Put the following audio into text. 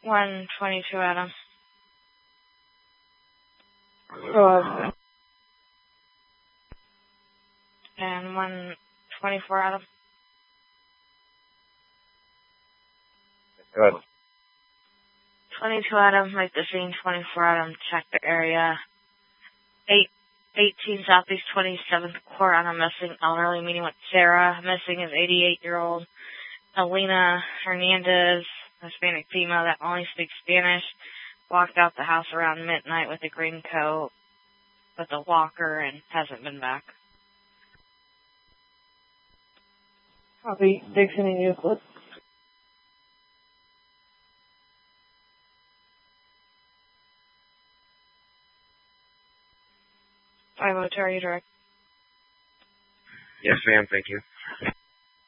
122 Adam. And 124 Adam. Good. 22 Adam, make the scene. 24 Adam, check the area. 18 Southeast 27th Court on a missing elderly meeting with Sarah. Missing is 88-year-old Alina Hernandez, Hispanic female that only speaks Spanish. Walked out the house around midnight with a green coat with a walker and hasn't been back. Copy. Dixon and Euclid. 50, are you direct? Yes, ma'am. Thank you.